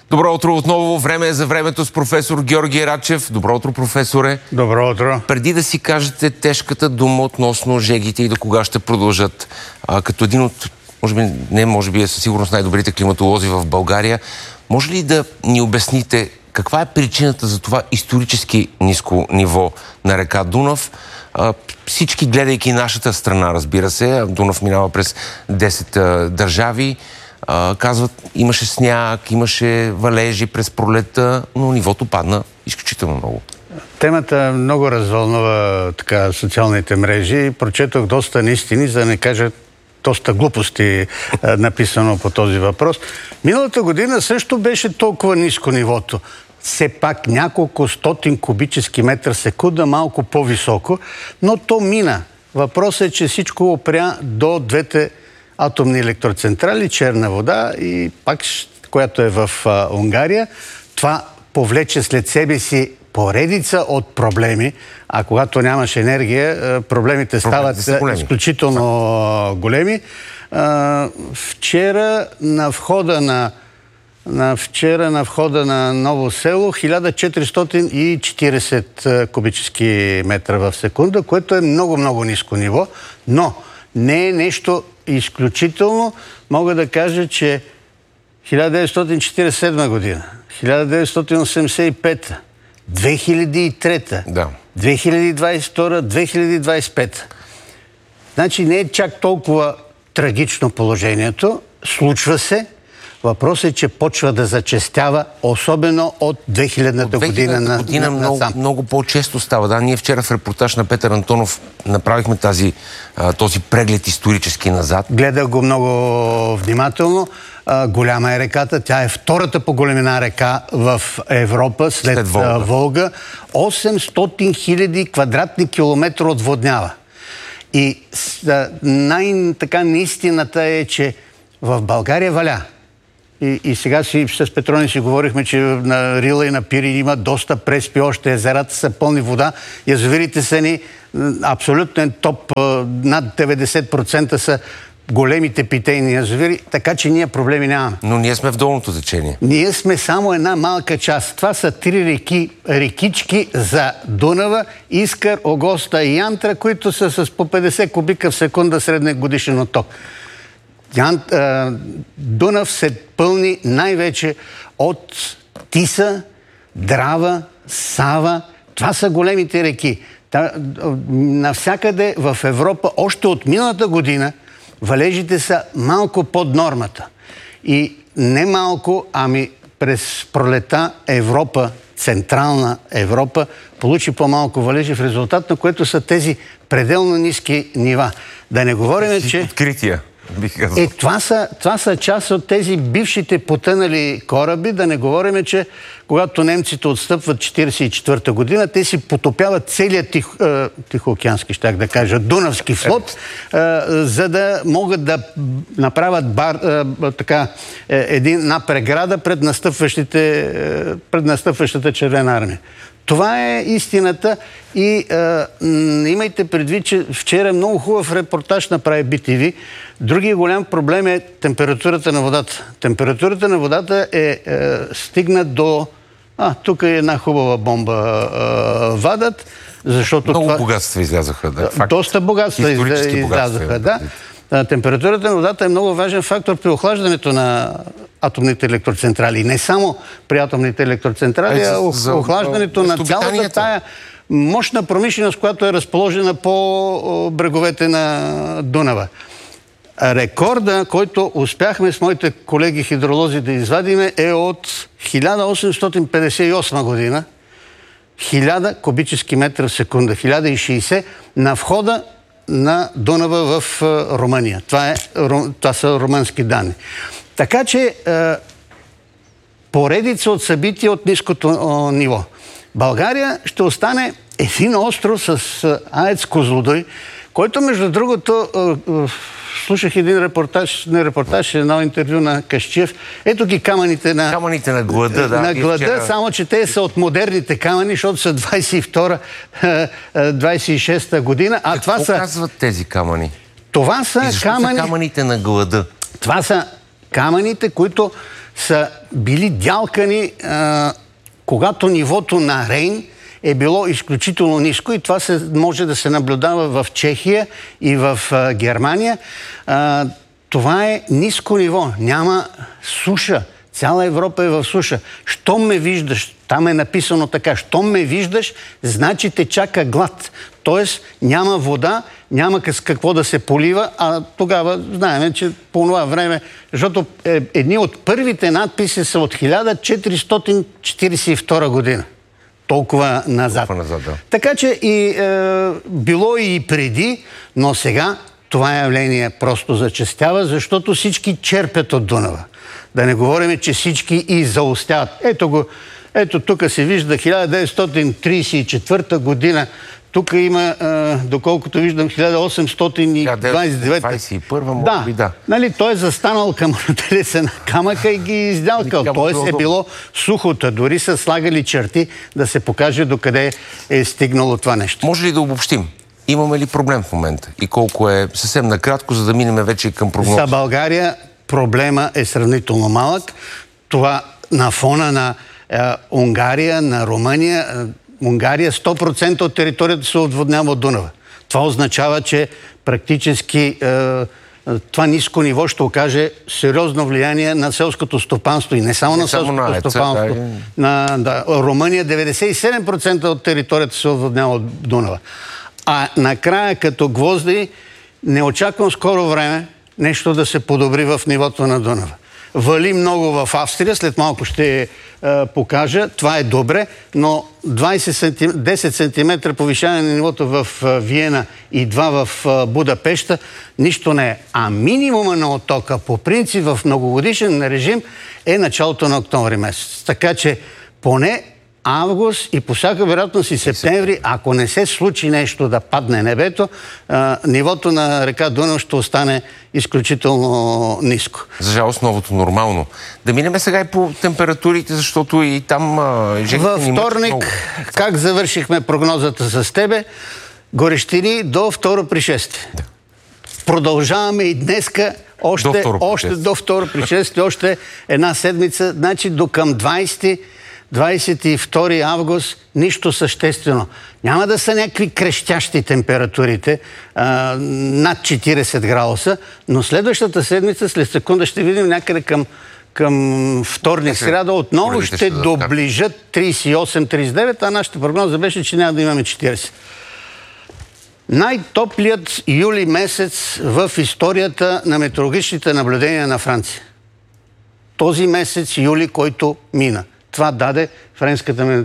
Добро утро отново. Време е за времето с професор Георги Рачев. Добро утро, професоре. Добро утро. Преди да си кажете тежката дума относно жегите и до кога ще продължат, като един от, може би със сигурност най-добрите климатолози в България, може ли да ни обясните каква е причината за това исторически ниско ниво на река Дунав? Всички, гледайки нашата страна, разбира се, Дунав минава през 10 държави, казват, имаше сняг, имаше валежи през пролетта, но нивото падна изключително много. Темата много развълнува социалните мрежи. Прочетох доста неистини, за да не кажа доста глупости написано по този въпрос. Миналата година също беше толкова ниско нивото. Все пак няколко стотин кубически метра секунда, малко по-високо, но то мина. Въпросът е, че всичко опря до двете атомни електроцентрали, Черна вода и пак, която е в Унгария. Това повлече след себе си поредица от проблеми, а когато нямаш енергия, проблемите стават изключително големи. Вчера на входа на Ново село 1440 кубически метра в секунда, което е много ниско ниво, но не е нещо изключително. Мога да кажа, че 1947 година, 1985, 2003, 2022, 2025. Значи не е чак толкова трагично положението. Случва се. Въпросът е, че почва да зачестява, особено от 2000-та година насам. Много по-често става. Да, ние вчера в репортаж на Петър Антонов направихме този преглед исторически назад. Гледах го много внимателно. Голяма е реката. Тя е втората по големина река в Европа след Волга. 800 000 квадратни километра отводнява. И неистината е, че в България валя. И сега с Петрони си говорихме, че на Рила и на Пирин има доста преспи, още езерата са пълни вода. Язовирите са ни абсолютен топ, над 90% са големите питейни язовири, така че ние проблеми нямаме. Но ние сме в долното течение. Ние сме само една малка част. Това са 3 рекички за Дунава, Искър, Огоста и Янтра, които са с по 50 кубика в секунда среден годишен отток. Дунав се пълни най-вече от Тиса, Драва, Сава. Това са големите реки. Навсякъде в Европа, още от миналата година, валежите са малко под нормата. И не малко, ами през пролета Европа, Централна Европа, получи по-малко валежи, в резултат на което са тези пределно ниски нива. Да не говорим, че... Открития. Това са част от тези бившите потънали кораби. Да не говорим, че когато немците отстъпват 1944 година, те си потопяват целият Тихоокеански, щях да кажа, Дунавски флот, за да могат да направят една преграда пред настъпващата Червена армия. Това е истината и имайте предвид, че вчера много хубав репортаж направи BTV. Другият голям проблем е температурата на водата. Температурата на водата стигна до... тук е една хубава бомба вадат, защото много богатства излязаха. Да. Доста богатства излязаха, да. Температурата на водата е много важен фактор при охлаждането на атомните електроцентрали. Не само при атомните електроцентрали, а охлаждането на цялата тая мощна промишленост, която е разположена по бреговете на Дунава. Рекорда, който успяхме с моите колеги хидролози да извадиме, е от 1858 година. 1000 кубически метра в секунда. 1060 на входа на Дунава в Румъния. Това са румънски данни. Така че поредица от събития от ниското ниво. България ще остане един остров с АЕЦ Козлодуй, който, между другото, слушах един репортаж, едно интервю на Касчиев. Ето ги камъните на глада. На глада, само че те са от модерните камъни, защото са 22-26 година. Какво казват тези камъни? Това са камъните на глада? Това са камъните, които са били дялкани, когато нивото на Рейн е било изключително ниско и това може да се наблюдава в Чехия и в Германия. Това е ниско ниво. Няма суша. Цяла Европа е в суша. Щом ме виждаш, там е написано така, щом ме виждаш, значи те чака глад. Тоест няма вода, няма с какво да се полива, а тогава знаем, че по това време, защото едни от първите надписи са от 1442 година. Толкова назад. Да. Така че било и преди, но сега това явление просто зачестява, защото всички черпят от Дунава. Да не говорим, че всички и заостяват. Ето тук се вижда 1934 година. Тук има, доколкото виждам, 1829. Може би, да. Нали, той е застанал към телеца на камъка и ги издялкал. Тоест е било сухота. Дори са слагали черти да се покаже докъде е стигнало това нещо. Може ли да обобщим? Имаме ли проблем в момента? И колко е съвсем накратко, за да минем вече към прогноза? За България проблема е сравнително малък. Това на фона на Унгария, на Румъния. Унгария 100% от територията се отводнява от Дунава. Това означава, че практически това ниско ниво ще окаже сериозно влияние на селското стопанство и не само на селското стопанство. Румъния 97% от територията се отводнява от Дунава. А накрая, като гвозди, не очаквам скоро време нещо да се подобри в нивото на Дунава. Вали много в Австрия, след малко ще покажа. Това е добре, но 10 см повишаване на нивото в Виена и 2 в Будапеща нищо не е. А минимума на оттока по принцип в многогодишен режим е началото на октомври месец. Така че поне август и по всяка вероятност и септември, ако не се случи нещо да падне небето, нивото на река Дунав ще остане изключително ниско. За жалост, новото нормално. Да минем сега и по температурите, защото и там... Във вторник, как завършихме прогнозата с тебе? Горещини до второ пришествие. Да. Продължаваме и днеска още до второ пришествие, още една седмица, значи до към 22 август, нищо съществено. Няма да са някакви крещящи температурите, над 40 градуса, но следващата седмица, след секунда ще видим някъде към вторник, сряда, отново ще доближат 38-39, а нашата прогноза беше, че няма да имаме 40. Най-топлият юли месец в историята на метеорологичните наблюдения на Франция. Този месец юли, който мина. Това даде френската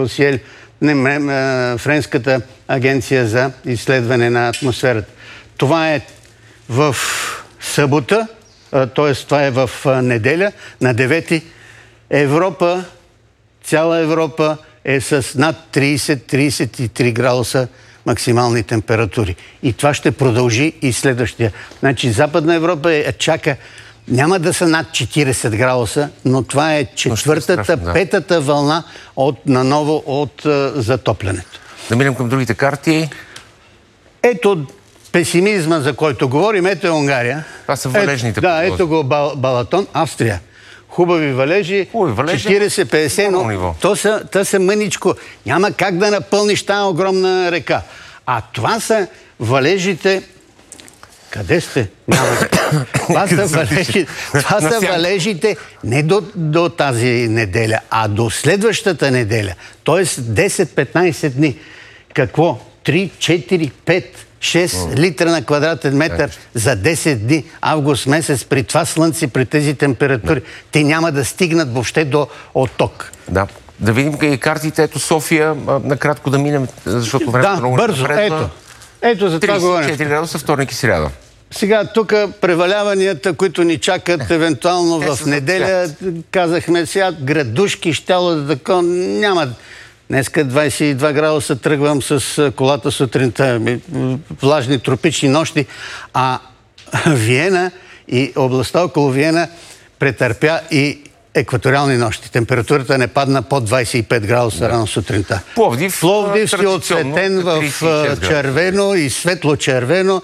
френската агенция за изследване на атмосферата. Това е в събота, т.е. това е в неделя, на 9-ти. Европа, цяла Европа е с над 30-33 градуса максимални температури. И това ще продължи и следващия. Значи Западна Европа чака. Няма да са над 40 градуса, но това е четвъртата, петата вълна наново от затоплянето. Да минем към другите карти. Ето песимизма, за който говорим. Ето е Унгария. Това са валежните прогнози. Да, ето го Балатон, Австрия. Хубави валежи, 40-50, но то са мъничко. Няма как да напълниш тази огромна река. А това са валежите... Къде сте? Това са валежите не до тази неделя, а до следващата неделя. Тоест 10-15 дни. Какво? 3, 4, 5, 6 литра на квадратен метър за 10 дни. Август месец, при това слънце, при тези температури. Те няма да стигнат въобще до отток. Да. Да видим и картите. Ето София. Накратко да минем, защото времето много бързо. Ето за това говорим. 34 градуса, вторник и сряда. Сега тук преваляванията, които ни чакат евентуално в неделя, казахме сега градушки, щяло да такова, няма. Днеска 22 градуса тръгвам с колата сутринта, влажни тропични нощи, а Виена и областта около Виена претърпя и екваториални нощи. Температурата не падна под 25 градуса рано сутринта. Пловдив си оцветен в червено и светло-червено.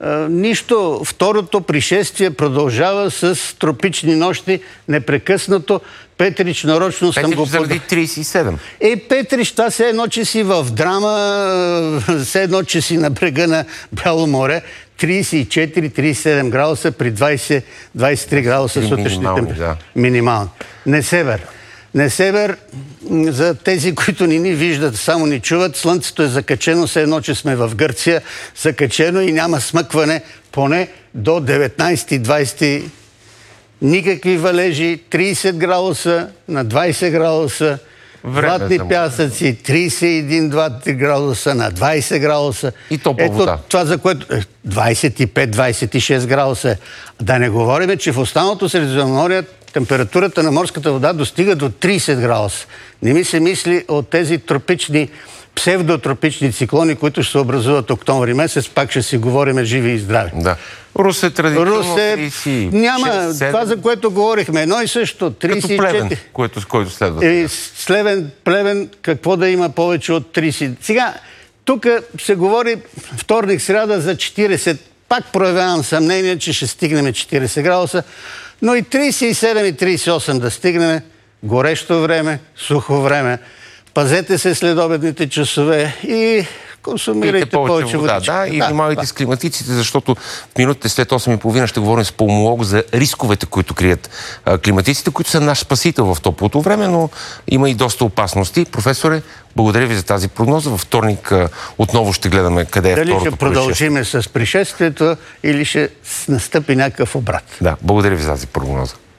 нищо. Второто пришествие продължава с тропични нощи непрекъснато. Петрич нарочно съм го заради 37. Петрич, това все едно, че си в драма, все едно, че си на брега на Бяло море. 34-37 градуса при 20-23 градуса сутрешните минимални. Несебър, за тези, които ни виждат, само ни чуват, слънцето е закачено, все едно, че сме в Гърция, закачено и няма смъкване поне до 19-20. Никакви валежи, 30 градуса на 20 градуса, златни пясъци, 31-2 градуса на 20 градуса. И топла вода. Това, за което 25-26 градуса. Да не говорим, че в останалото Средиземноморие температурата на морската вода достига до 30 градуса. Не ми се мисли от тези тропични, псевдотропични циклони, които ще се образуват октомври месец, пак ще си говорим живи и здрави. Да. Русе традиционно 30. Няма, 6, това за което говорихме, едно и също. 34. Като Плевен, който следва. Плевен, какво да има повече от 30. Сега, тук се говори вторник, сряда за 40. Пак проявявам съмнение, че ще стигнем 40 градуса, но и 37 и 38 да стигнем. Горещо време, сухо време. Пазете се след обедните часове и консумирайте повече вода. Да, и внимавайте с климатиците, защото в минутите след 8:30 ще говорим с пулмолог за рисковете, които крият климатиците, които са наш спасител в топлото време, но има и доста опасности. Професоре, благодаря ви за тази прогноза. Във вторник отново ще гледаме къде е второто пришествие. Дали ще продължиме с пришествието или ще настъпи някакъв обрат. Да, благодаря ви за тази прогноза.